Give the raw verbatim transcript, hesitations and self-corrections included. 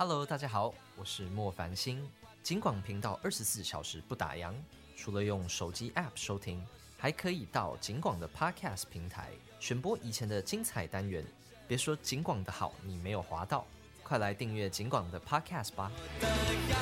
Hello， 大家好，我是莫凡星。警广频道二十四小时不打烊，除了用手机 App 收听，还可以到警广的 Podcast 平台选播以前的精彩单元。别说警广的好，你没有滑到，快来订阅警广的 Podcast 吧。